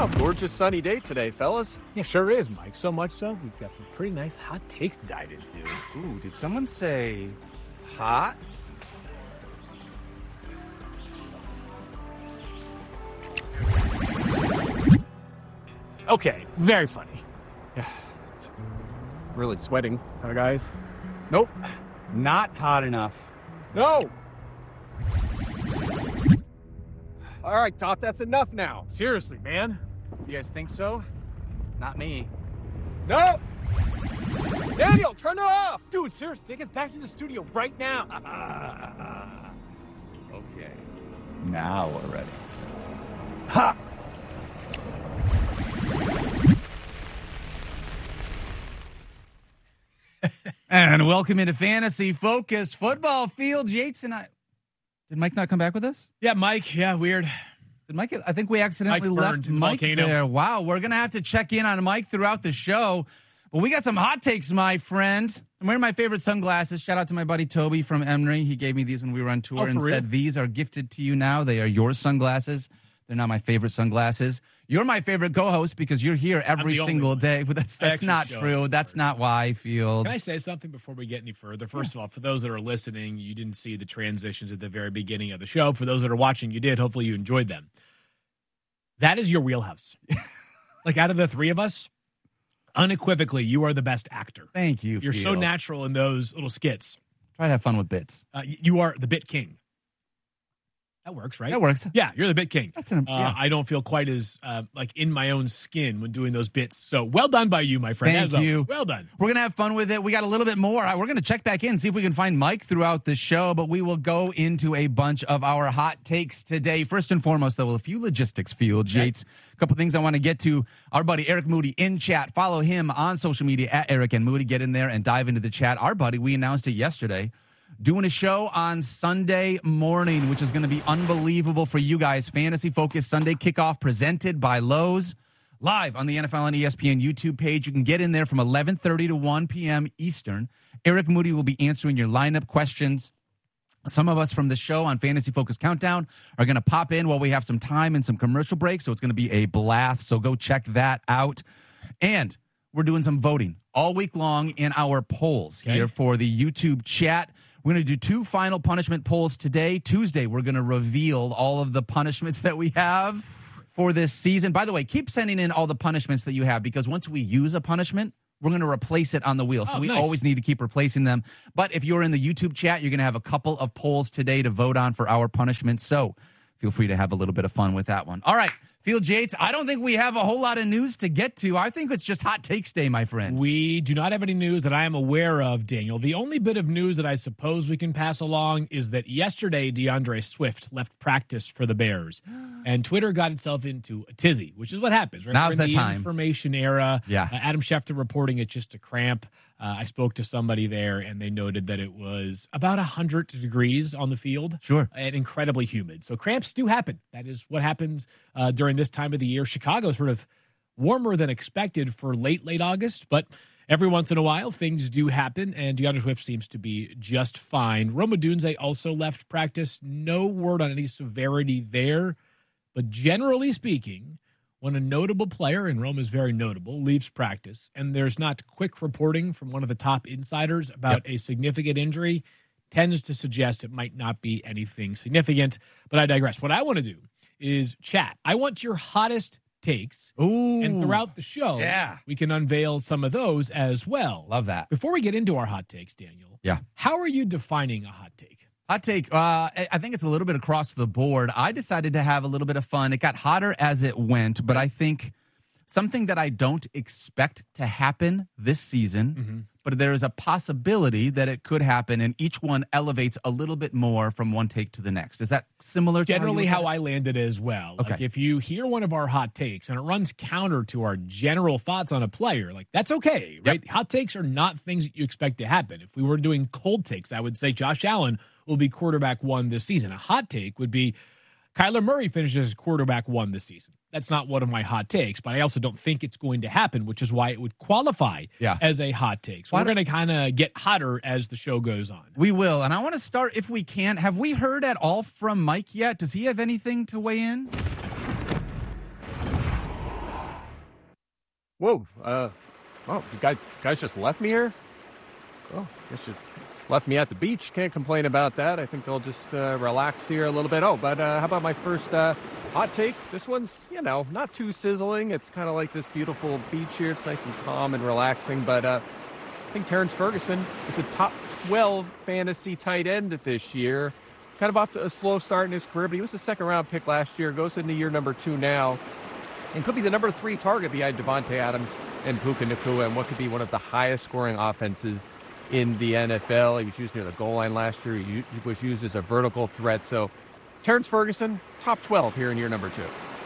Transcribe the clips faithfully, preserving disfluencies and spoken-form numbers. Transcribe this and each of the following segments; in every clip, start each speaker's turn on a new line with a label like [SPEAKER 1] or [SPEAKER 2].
[SPEAKER 1] Wow, gorgeous sunny day today, fellas.
[SPEAKER 2] Yeah, sure is, Mike. So much so, we've got some pretty nice hot takes to dive into.
[SPEAKER 3] Ooh, did someone say hot?
[SPEAKER 2] Okay, very funny. Yeah, it's really sweating, huh, guys?
[SPEAKER 3] Nope, not hot enough.
[SPEAKER 1] No! All right, Top, that's enough now.
[SPEAKER 2] Seriously, man.
[SPEAKER 3] You guys think so? Not me.
[SPEAKER 1] No! Daniel, turn it off!
[SPEAKER 2] Dude, seriously, take us back to the studio right now.
[SPEAKER 3] Okay, now we're ready.
[SPEAKER 2] Ha!
[SPEAKER 4] And welcome into Fantasy Focus Football Field. Yates and I. Did Mike not come back with us?
[SPEAKER 2] Yeah, Mike. Yeah, weird.
[SPEAKER 4] Did Mike? I think we accidentally
[SPEAKER 2] Mike
[SPEAKER 4] left
[SPEAKER 2] burned in the
[SPEAKER 4] Mike
[SPEAKER 2] volcano.
[SPEAKER 4] there. Wow, we're gonna have to check in on Mike throughout the show. But we got some hot takes, my friend. I'm wearing my favorite sunglasses. Shout out to my buddy Toby from Emory. He gave me these when we were on tour
[SPEAKER 2] Oh,
[SPEAKER 4] and
[SPEAKER 2] for real?
[SPEAKER 4] said these are gifted to you now. They are your sunglasses. They're not my favorite sunglasses. You're my favorite co-host because you're here every
[SPEAKER 2] the only
[SPEAKER 4] single
[SPEAKER 2] one.
[SPEAKER 4] day. But that's
[SPEAKER 2] I
[SPEAKER 4] that's
[SPEAKER 2] actually
[SPEAKER 4] not
[SPEAKER 2] show
[SPEAKER 4] true.
[SPEAKER 2] up.
[SPEAKER 4] That's not why I feel.
[SPEAKER 2] Can I say something before we get any further? First of all, for those that are listening, you didn't see the transitions at the very beginning of the show. For those that are watching, you did. Hopefully you enjoyed them. That is your wheelhouse. Like, out of the three of us, unequivocally, you are the best actor.
[SPEAKER 4] Thank you.
[SPEAKER 2] You're so
[SPEAKER 4] Fields.
[SPEAKER 2] natural in those little skits.
[SPEAKER 4] Try to have fun with bits.
[SPEAKER 2] Uh, y- you are the bit king. That works, right?
[SPEAKER 4] That works.
[SPEAKER 2] Yeah, you're the bit king.
[SPEAKER 4] That's an-
[SPEAKER 2] uh,
[SPEAKER 4] yeah.
[SPEAKER 2] I don't feel quite as uh, like in my own skin when doing those bits. So well done by you, my friend.
[SPEAKER 4] Thank
[SPEAKER 2] That was a-
[SPEAKER 4] you.
[SPEAKER 2] Well done.
[SPEAKER 4] We're going to have fun with it. We got a little bit more. We're going to check back in, see if we can find Mike throughout the show, but we will go into a bunch of our hot takes today. First and foremost, though, a few logistics, Field Yates. A couple things I want to get to. Our buddy Eric Moody in chat. Follow him on social media at Eric and Moody. Get in there and dive into the chat. Our buddy, we announced it yesterday, doing a show on Sunday morning, which is going to be unbelievable for you guys. Fantasy Focus Sunday Kickoff presented by Lowe's. Live on the N F L and E S P N YouTube page. You can get in there from eleven thirty to one p.m. Eastern. Eric Moody will be answering your lineup questions. Some of us from the show on Fantasy Focus Countdown are going to pop in while we have some time and some commercial breaks, so it's going to be a blast. So go check that out. And we're doing some voting all week long in our polls
[SPEAKER 2] Okay.
[SPEAKER 4] here for the YouTube chat. We're going to do two final punishment polls today. Tuesday, we're going to reveal all of the punishments that we have for this season. By the way, keep sending in all the punishments that you have, because once we use a punishment, we're going to replace it on the wheel. So
[SPEAKER 2] Oh,
[SPEAKER 4] we
[SPEAKER 2] nice.
[SPEAKER 4] always need to keep replacing them. But if you're in the YouTube chat, you're going to have a couple of polls today to vote on for our punishments. So feel free to have a little bit of fun with that one. All right, Field Yates, I don't think we have a whole lot of news to get to. I think it's just hot takes day, my friend.
[SPEAKER 2] We do not have any news that I am aware of, Daniel. The only bit of news that I suppose we can pass along is that yesterday DeAndre Swift left practice for the Bears, and Twitter got itself into a tizzy, which is what happens, right?
[SPEAKER 4] Now's
[SPEAKER 2] We're in
[SPEAKER 4] the
[SPEAKER 2] the
[SPEAKER 4] time.
[SPEAKER 2] information era.
[SPEAKER 4] Yeah.
[SPEAKER 2] Uh, Adam Schefter reporting it's just a cramp. Uh, I spoke to somebody there, and they noted that it was about one hundred degrees on the field.
[SPEAKER 4] Sure.
[SPEAKER 2] And incredibly humid. So cramps do happen. That is what happens uh, during this time of the year. Chicago sort of warmer than expected for late, late August, but every once in a while things do happen, and DeAndre Swift seems to be just fine. Rome Odunze also left practice. No word on any severity there, but generally speaking, when a notable player, and Rome is very notable, leaves practice, and there's not quick reporting from one of the top insiders about a significant injury, tends to suggest it might not be anything significant. But I digress. What I want to do is chat. I want your hottest takes.
[SPEAKER 4] Ooh.
[SPEAKER 2] And throughout the show,
[SPEAKER 4] Yeah.
[SPEAKER 2] we can unveil some of those as well.
[SPEAKER 4] Love that.
[SPEAKER 2] Before we get into our hot takes, Daniel,
[SPEAKER 4] Yeah.
[SPEAKER 2] how are you defining a hot take?
[SPEAKER 4] Hot take. Uh, I I think it's a little bit across the board. I decided to have a little bit of fun. It got hotter as it went, but I think something that I don't expect to happen this season,
[SPEAKER 2] Mm-hmm.
[SPEAKER 4] but there is a possibility that it could happen, and each one elevates a little bit more from one take to the next. Is that similar to
[SPEAKER 2] Generally
[SPEAKER 4] how,
[SPEAKER 2] how
[SPEAKER 4] you
[SPEAKER 2] I landed as well.
[SPEAKER 4] Okay.
[SPEAKER 2] Like, if you hear one of our hot takes and it runs counter to our general thoughts on a player, like, that's okay, right? Hot takes are not things that you expect to happen. If we were doing cold takes, I would say Josh Allen will be quarterback one this season. A hot take would be Kyler Murray finishes as quarterback one this season. That's not one of my hot takes, but I also don't think it's going to happen, which is why it would qualify
[SPEAKER 4] Yeah.
[SPEAKER 2] as a hot take. So
[SPEAKER 4] Why
[SPEAKER 2] we're
[SPEAKER 4] don't-
[SPEAKER 2] going to kind of get hotter as the show goes on.
[SPEAKER 4] We will, and I want to start, if we can. Have we heard at all from Mike yet? Does he have anything to weigh in?
[SPEAKER 1] Whoa. Uh, oh, you guys, guys just left me here? Oh, guess you left me at the beach. Can't complain about that. I think I'll just uh, relax here a little bit. Oh, but uh, how about my first uh, hot take? This one's, you know, not too sizzling. It's kind of like this beautiful beach here. It's nice and calm and relaxing. But uh, I think Terrence Ferguson is a top twelve fantasy tight end this year. Kind of off to a slow start in his career, but he was a second-round pick last year. Goes into year number two now. And could be the number three target behind Devontae Adams and Puka Nacua, and what could be one of the highest-scoring offenses in the N F L. He was used near the goal line last year. He was used as a vertical threat. So Terrence Ferguson, top twelve here in year number two.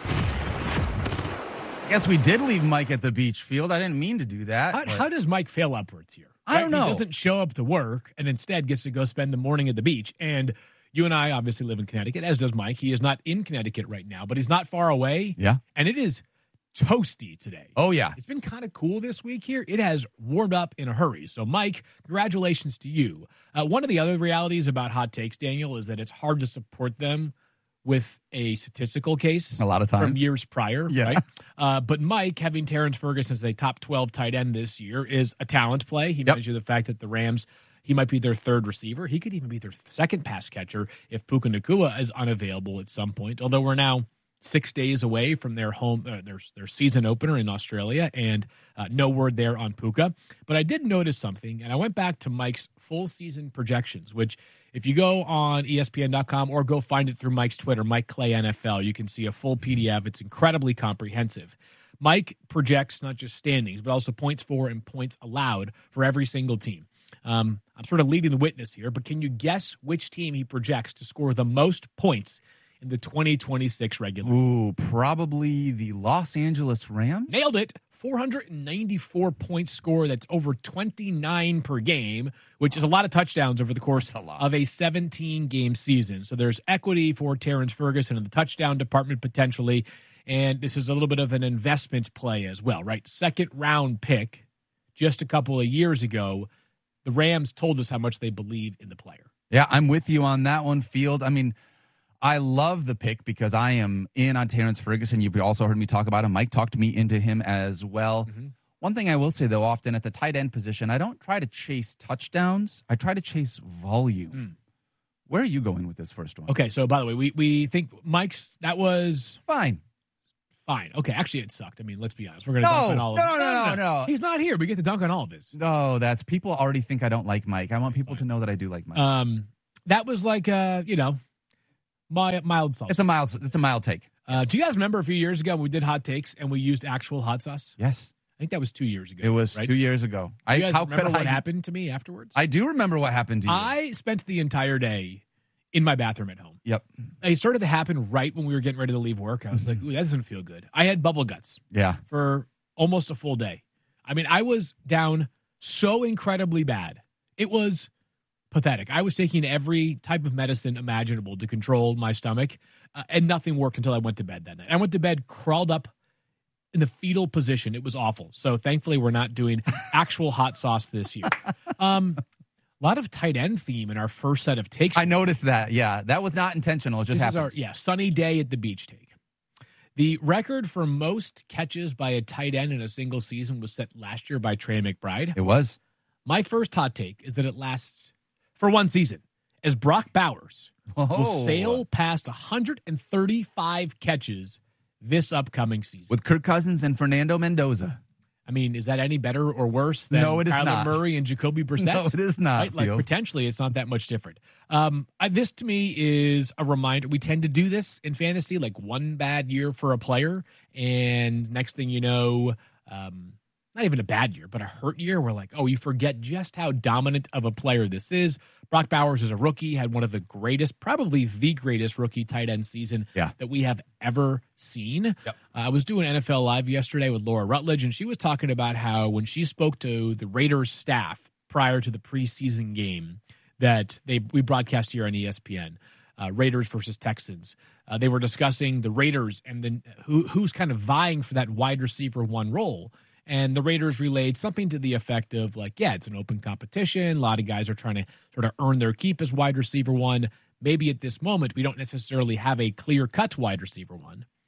[SPEAKER 4] I guess we did leave Mike at the beach field. I didn't mean to do that.
[SPEAKER 2] How, how does Mike fail upwards here?
[SPEAKER 4] I don't know.
[SPEAKER 2] He doesn't show up to work and instead gets to go spend the morning at the beach. And you and I obviously live in Connecticut, as does Mike. He is not in Connecticut right now, but he's not far away.
[SPEAKER 4] Yeah.
[SPEAKER 2] And it is toasty today.
[SPEAKER 4] Oh, yeah.
[SPEAKER 2] It's been kind of cool this week here. It has warmed up in a hurry. So, Mike, congratulations to you. Uh, one of the other realities about hot takes, Daniel, is that it's hard to support them with a statistical case.
[SPEAKER 4] A lot of times.
[SPEAKER 2] From years prior,
[SPEAKER 4] Yeah.
[SPEAKER 2] right? Uh, but Mike, having Terrence Ferguson as a top twelve tight end this year, is a talent play. He
[SPEAKER 4] Yep.
[SPEAKER 2] mentioned the fact that the Rams, he might be their third receiver. He could even be their second pass catcher if Puka Nacua is unavailable at some point, although we're now six days away from their home, uh, their their season opener in Australia, and uh, no word there on Puka. But I did notice something, and I went back to Mike's full season projections, which if you go on E S P N dot com or go find it through Mike's Twitter, Mike Clay N F L, you can see a full P D F. It's incredibly comprehensive. Mike projects not just standings, but also points for and points allowed for every single team. Um, I'm sort of leading the witness here, but can you guess which team he projects to score the most points in the twenty twenty-six regular season?
[SPEAKER 4] Ooh, probably the Los Angeles Rams.
[SPEAKER 2] Nailed it. four hundred ninety-four point score. That's over twenty-nine per game, which is a lot of touchdowns over the course of a seventeen-game season. So there's equity for Terrence Ferguson in the touchdown department potentially, and this is a little bit of an investment play as well, right? Second-round pick just a couple of years ago. The Rams told us how much they believe in the player.
[SPEAKER 4] Yeah, I'm with you on that one, Field. I mean, I love the pick because I am in on Terrence Ferguson. You've also heard me talk about him. Mike talked me into him as well. Mm-hmm. One thing I will say, though, often at the tight end position, I don't try to chase touchdowns. I try to chase volume. Mm. Where are you going with this first one?
[SPEAKER 2] Okay, so by the way, we, we think Mike's, that was...
[SPEAKER 4] Fine.
[SPEAKER 2] Fine. Okay, actually it sucked. I mean, let's be honest. We're going to
[SPEAKER 4] no,
[SPEAKER 2] dunk on all
[SPEAKER 4] no,
[SPEAKER 2] of it.
[SPEAKER 4] No, no, no, no, no.
[SPEAKER 2] He's not here. We get to dunk on all of this.
[SPEAKER 4] No, that's... People already think I don't like Mike. I want people Fine. to know that I do like Mike.
[SPEAKER 2] Um, That was like, uh, you know... My mild sauce.
[SPEAKER 4] It's a mild. It's a mild take.
[SPEAKER 2] Uh, yes. Do you guys remember a few years ago when we did hot takes and we used actual hot sauce?
[SPEAKER 4] Yes,
[SPEAKER 2] I think that was two years ago.
[SPEAKER 4] It was
[SPEAKER 2] right?
[SPEAKER 4] two years ago.
[SPEAKER 2] Do you guys
[SPEAKER 4] I, how
[SPEAKER 2] remember
[SPEAKER 4] could
[SPEAKER 2] what
[SPEAKER 4] I,
[SPEAKER 2] happened to me afterwards?
[SPEAKER 4] I do remember what happened to you.
[SPEAKER 2] I spent the entire day in my bathroom at home.
[SPEAKER 4] Yep.
[SPEAKER 2] It started to happen right when we were getting ready to leave work. I was mm-hmm. like, "Ooh, that doesn't feel good." I had bubble guts.
[SPEAKER 4] Yeah.
[SPEAKER 2] For almost a full day. I mean, I was down so incredibly bad. It was pathetic. I was taking every type of medicine imaginable to control my stomach, uh, and nothing worked until I went to bed that night. I went to bed, crawled up in the fetal position. It was awful. So thankfully, we're not doing actual hot sauce this year. Um, a lot of tight end theme in our first set of takes.
[SPEAKER 4] I noticed that. Yeah, that was not intentional. It just
[SPEAKER 2] this
[SPEAKER 4] happened.
[SPEAKER 2] Is our, yeah, sunny day at the beach take. The record for most catches by a tight end in a single season was set last year by Trey McBride.
[SPEAKER 4] It was.
[SPEAKER 2] My first hot take is that it lasts for one season, as Brock Bowers
[SPEAKER 4] Whoa.
[SPEAKER 2] will sail past one hundred thirty-five catches this upcoming season.
[SPEAKER 4] With Kirk Cousins and Fernando Mendoza.
[SPEAKER 2] I mean, is that any better or worse than
[SPEAKER 4] no, it is
[SPEAKER 2] Kyler
[SPEAKER 4] not.
[SPEAKER 2] Murray and Jacoby Brissett?
[SPEAKER 4] No, it is not.
[SPEAKER 2] Right? Like, potentially, it's not that much different. Um, I, this, to me, is a reminder. We tend to do this in fantasy, like one bad year for a player, and next thing you know, um, not even a bad year, but a hurt year, we're like, oh, you forget just how dominant of a player this is. Brock Bowers is a rookie, had one of the greatest, probably the greatest rookie tight end season
[SPEAKER 4] yeah.
[SPEAKER 2] that we have ever seen.
[SPEAKER 4] Yep.
[SPEAKER 2] Uh, I was doing N F L Live yesterday with Laura Rutledge, and she was talking about how when she spoke to the Raiders staff prior to the preseason game that they we broadcast here on E S P N, uh, Raiders versus Texans, uh, they were discussing the Raiders and then who who's kind of vying for that wide receiver one role. And the Raiders relayed something to the effect of, like, yeah, it's an open competition. A lot of guys are trying to sort of earn their keep as wide receiver one. Maybe at this moment we don't necessarily have a clear-cut wide receiver one.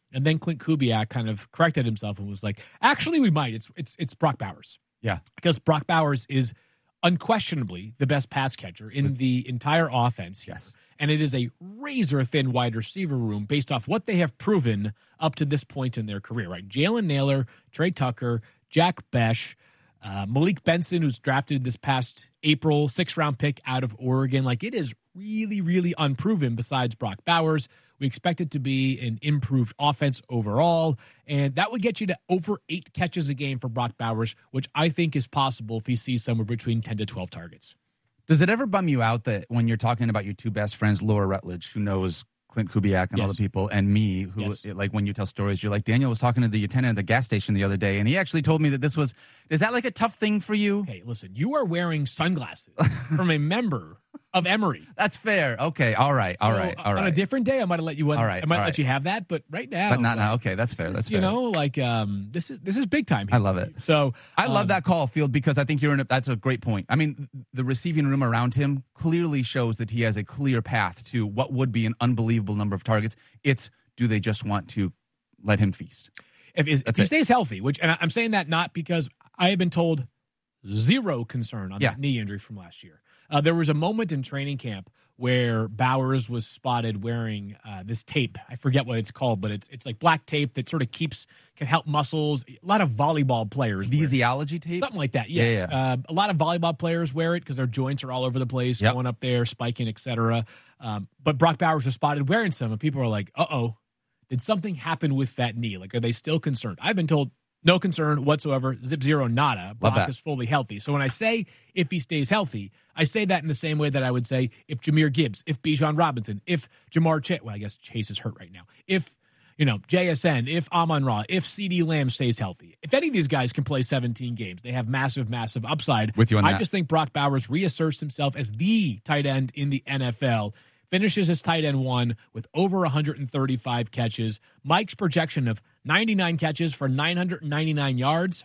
[SPEAKER 2] And then Clint Kubiak kind of corrected himself and was like, actually, we might. It's it's it's Brock Bowers.
[SPEAKER 4] Yeah.
[SPEAKER 2] Because Brock Bowers is unquestionably the best pass catcher in the entire offense here.
[SPEAKER 4] Yes.
[SPEAKER 2] And it is a razor-thin wide receiver room based off what they have proven up to this point in their career, right? Jalen Naylor, Trey Tucker, Jack Besh, uh, Malik Benson, who's drafted this past April, sixth-round pick out of Oregon. Like, it is really, really unproven besides Brock Bowers. We expect it to be an improved offense overall, and that would get you to over eight catches a game for Brock Bowers, which I think is possible if he sees somewhere between ten to twelve targets.
[SPEAKER 4] Does it ever bum you out that when you're talking about your two best friends, Laura Rutledge, who knows Clint Kubiak and
[SPEAKER 2] Yes.
[SPEAKER 4] all the people, and me, who,
[SPEAKER 2] Yes.
[SPEAKER 4] like, when you tell stories, you're like, Daniel was talking to the attendant at the gas station the other day, and he actually told me that this was, is that like a tough thing for you?
[SPEAKER 2] Hey, listen, you are wearing sunglasses from a member of Emory.
[SPEAKER 4] That's fair. Okay. All right. All right.
[SPEAKER 2] So,
[SPEAKER 4] All right.
[SPEAKER 2] On a different day, I might have let you.
[SPEAKER 4] All right,
[SPEAKER 2] I might
[SPEAKER 4] all
[SPEAKER 2] let
[SPEAKER 4] right.
[SPEAKER 2] you have that, but right now,
[SPEAKER 4] But not now.
[SPEAKER 2] like,
[SPEAKER 4] Okay. That's fair.
[SPEAKER 2] this
[SPEAKER 4] That's
[SPEAKER 2] is,
[SPEAKER 4] fair.
[SPEAKER 2] You know, like um, this is this is big time.
[SPEAKER 4] I love it.
[SPEAKER 2] So
[SPEAKER 4] I love
[SPEAKER 2] um,
[SPEAKER 4] that call, Field, because I think you're in a, that's a great point. I mean, the receiving room around him clearly shows that he has a clear path to what would be an unbelievable number of targets. It's, do they just want to let him feast?
[SPEAKER 2] If, is, if
[SPEAKER 4] That's
[SPEAKER 2] he
[SPEAKER 4] it.
[SPEAKER 2] stays healthy, which and I- I'm saying that not because I have been told zero concern on
[SPEAKER 4] Yeah.
[SPEAKER 2] that knee injury from last year. Uh, there was a moment in training camp where Bowers was spotted wearing uh, this tape. I forget what it's called, but it's it's like black tape that sort of keeps can help muscles. A lot of volleyball players wear it.
[SPEAKER 4] Physiology tape?
[SPEAKER 2] Something like that, yes.
[SPEAKER 4] Yeah, yeah.
[SPEAKER 2] Uh, a lot of volleyball players wear it because their joints are all over the place,
[SPEAKER 4] Yep.
[SPEAKER 2] going up there, spiking, et cetera. Um, but Brock Bowers was spotted wearing some, and people are like, uh-oh, did something happen with that knee? Like, are they still concerned? I've been told no concern whatsoever, zip zero nada. Brock
[SPEAKER 4] that.
[SPEAKER 2] is fully healthy. So when I say if he stays healthy, I say that in the same way that I would say if Jahmyr Gibbs, if Bijan Robinson, if Jamar Chase, well, I guess Chase is hurt right now, if you know, J S N, if Amon Ra, if CeeDee Lamb stays healthy. If any of these guys can play seventeen games, they have massive, massive upside.
[SPEAKER 4] With you on
[SPEAKER 2] I
[SPEAKER 4] that.
[SPEAKER 2] just think Brock Bowers reasserts himself as the tight end in the N F L, finishes as tight end one with over one hundred thirty-five catches. Mike's projection of ninety-nine catches for nine hundred ninety-nine yards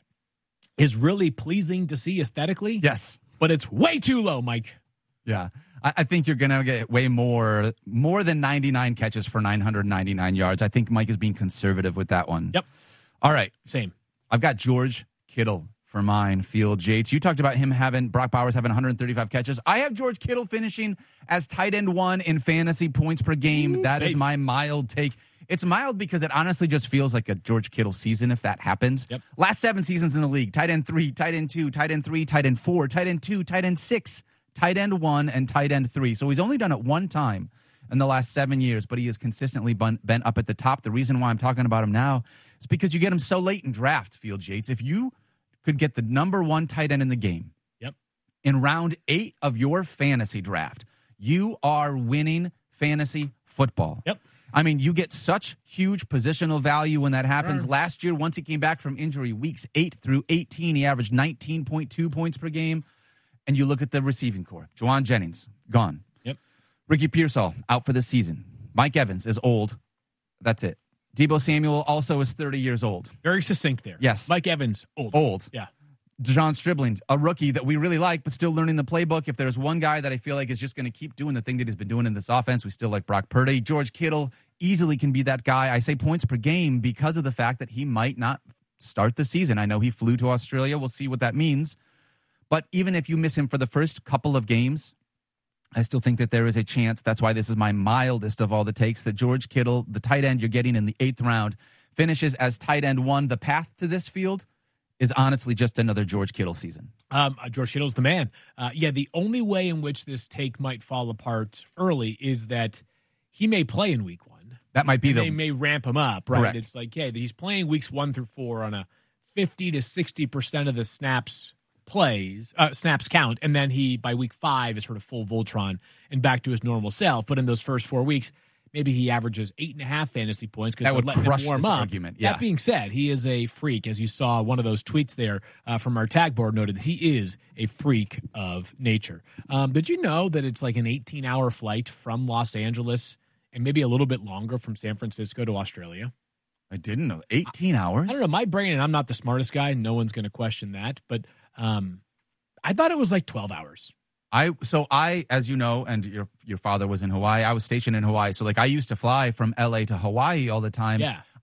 [SPEAKER 2] is really pleasing to see aesthetically.
[SPEAKER 4] Yes.
[SPEAKER 2] But it's way too low, Mike.
[SPEAKER 4] Yeah. I, I think you're going to get way more, more than ninety-nine catches for nine hundred ninety-nine yards. I think Mike is being conservative with that one.
[SPEAKER 2] Yep.
[SPEAKER 4] All right.
[SPEAKER 2] Same.
[SPEAKER 4] I've got George Kittle for mine, Field Yates. You talked about him having, Brock Bowers having one hundred thirty-five catches. I have George Kittle finishing as tight end one in fantasy points per game. That is
[SPEAKER 2] baby.
[SPEAKER 4] my mild take. It's mild because it honestly just feels like a George Kittle season if that happens.
[SPEAKER 2] Yep.
[SPEAKER 4] Last seven seasons in the league, tight end three, tight end two, tight end three, tight end four, tight end two, tight end six, tight end one, and tight end three. So he's only done it one time in the last seven years, but he has consistently been, been up at the top. The reason why I'm talking about him now is because you get him so late in draft, Field Yates. If you could get the number one tight end in the game
[SPEAKER 2] Yep.
[SPEAKER 4] in round eight of your fantasy draft, you are winning fantasy football.
[SPEAKER 2] Yep.
[SPEAKER 4] I mean, you get such huge positional value when that happens.
[SPEAKER 2] Sure.
[SPEAKER 4] Last year, once he came back from injury, weeks eight through eighteen, he averaged nineteen point two points per game. And you look at the receiving core. Juwan Jennings, gone.
[SPEAKER 2] Yep.
[SPEAKER 4] Ricky Pearsall, out for the season. Mike Evans is old. That's it. Debo Samuel also is thirty years old.
[SPEAKER 2] Very succinct there.
[SPEAKER 4] Yes.
[SPEAKER 2] Mike Evans, old.
[SPEAKER 4] Old.
[SPEAKER 2] Yeah.
[SPEAKER 4] DeJon Stribling, a rookie that we really like, but still learning the playbook. If there's one guy that I feel like is just going to keep doing the thing that he's been doing in this offense, we still like Brock Purdy. George Kittle easily can be that guy. I say points per game because of the fact that he might not start the season. I know he flew to Australia. We'll see what that means. But even if you miss him for the first couple of games, I still think that there is a chance. That's why this is my mildest of all the takes, that George Kittle, the tight end you're getting in the eighth round, finishes as tight end one. The path to this field is honestly just another George Kittle season.
[SPEAKER 2] Um, uh, George Kittle's the man. Uh, yeah, the only way in which this take might fall apart early is that he may play in week one.
[SPEAKER 4] That might be
[SPEAKER 2] And
[SPEAKER 4] the
[SPEAKER 2] they may ramp him up, right?
[SPEAKER 4] Correct.
[SPEAKER 2] It's like, yeah, he's playing weeks one through four on a fifty to sixty percent of the snaps plays, uh, snaps count, and then he, by week five, is sort of full Voltron and back to his normal self. But in those first four weeks, maybe he averages eight and a half fantasy points because
[SPEAKER 4] That
[SPEAKER 2] they're
[SPEAKER 4] would
[SPEAKER 2] letting
[SPEAKER 4] crush
[SPEAKER 2] him warm
[SPEAKER 4] this
[SPEAKER 2] up.
[SPEAKER 4] argument, yeah.
[SPEAKER 2] That being said, he is a freak, as you saw one of those tweets there uh, from our tag board noted. He is a freak of nature. Um, did you know that it's like an eighteen-hour flight from Los Angeles and maybe a little bit longer from San Francisco to Australia?
[SPEAKER 4] I didn't know. eighteen hours?
[SPEAKER 2] I don't know. My brain, and I'm not the smartest guy. No one's going to question that. But um, I thought it was like twelve hours.
[SPEAKER 4] I so I, as you know, and your your father was in Hawaii. I was stationed in Hawaii, so like I used to fly from L A to Hawaii all the time.
[SPEAKER 2] Yeah.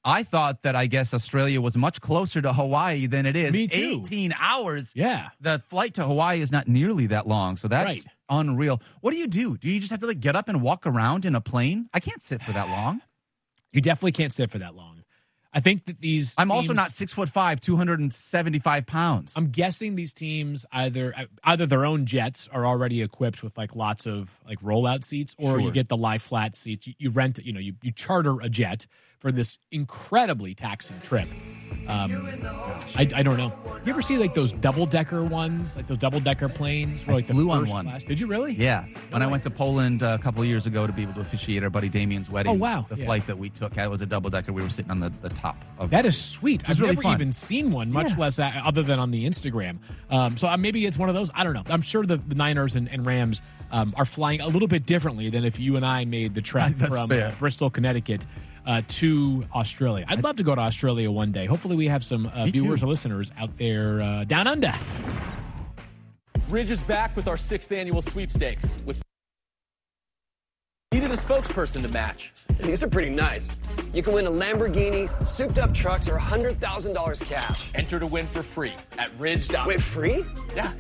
[SPEAKER 4] I thought that I guess Australia was much closer to Hawaii than it is.
[SPEAKER 2] Me too.
[SPEAKER 4] eighteen hours.
[SPEAKER 2] Yeah.
[SPEAKER 4] The flight to Hawaii is not nearly that long, so that's
[SPEAKER 2] Right.
[SPEAKER 4] unreal. What do you do? Do you just have to like get up and walk around in a plane? I can't sit for that long.
[SPEAKER 2] You definitely can't sit for that long. I think that these
[SPEAKER 4] I'm also
[SPEAKER 2] teams-
[SPEAKER 4] not six foot five, two hundred seventy-five pounds.
[SPEAKER 2] I'm guessing these teams either either their own jets are already equipped with like lots of like rollout seats, or
[SPEAKER 4] Sure.
[SPEAKER 2] you get the lie flat seats. You, you rent, you know, you, you charter a jet for this incredibly taxing trip. Um, I, I don't know. You ever see like those double decker ones, like those double decker planes? Where,
[SPEAKER 4] I
[SPEAKER 2] like the
[SPEAKER 4] flew on
[SPEAKER 2] first
[SPEAKER 4] one.
[SPEAKER 2] class? Did you really?
[SPEAKER 4] Yeah. When I
[SPEAKER 2] way.
[SPEAKER 4] went to Poland uh, a couple of years ago to be able to officiate our buddy Damien's wedding.
[SPEAKER 2] Oh, wow.
[SPEAKER 4] The
[SPEAKER 2] Yeah.
[SPEAKER 4] flight that we took, it was a double decker. We were sitting on the, the top of
[SPEAKER 2] That is sweet. I've
[SPEAKER 4] really
[SPEAKER 2] never
[SPEAKER 4] fun.
[SPEAKER 2] even seen one, much
[SPEAKER 4] Yeah.
[SPEAKER 2] less uh, other than on the Instagram. Um, so uh, maybe it's one of those. I don't know. I'm sure the, the Niners and, and Rams um, are flying a little bit differently than if you and I made the trek
[SPEAKER 4] That's
[SPEAKER 2] from
[SPEAKER 4] fair.
[SPEAKER 2] uh, Bristol, Connecticut uh, to Australia. I'd love to go to Australia one day. Hopefully we have some uh,
[SPEAKER 4] Me
[SPEAKER 2] viewers
[SPEAKER 4] too.
[SPEAKER 2] or listeners out there uh, down under.
[SPEAKER 5] Ridge is back with our sixth annual sweepstakes. With needed a spokesperson to match.
[SPEAKER 6] These are pretty nice. You can win a Lamborghini, souped up trucks, or one hundred thousand dollars cash.
[SPEAKER 5] Enter to win for free at Ridge.
[SPEAKER 6] Wait, free?
[SPEAKER 5] Yeah.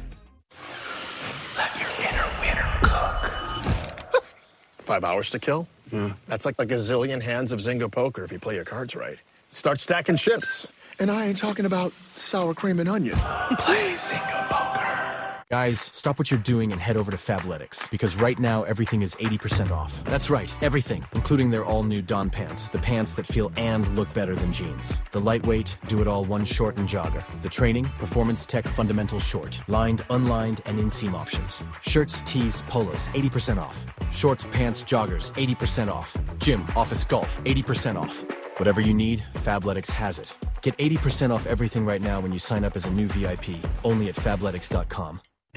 [SPEAKER 7] Five hours to kill? That's like, like a zillion hands of Zynga poker if you play your cards right. Start stacking chips. And I ain't talking about sour cream and onion. Play Zynga poker.
[SPEAKER 8] Guys, stop what you're doing and head over to Fabletics, because right now everything is eighty percent off. That's right, everything, including their all-new Dawn pant, the pants that feel and look better than jeans. The lightweight, do-it-all one short and jogger. The training, performance tech fundamental short, lined, unlined, and inseam options. Shirts, tees, polos, eighty percent off. Shorts, pants, joggers, eighty percent off. Gym, office, golf, eighty percent off. Whatever you need, Fabletics has it. Get eighty percent off everything right now when you sign up as a new V I P, only at fabletics dot com.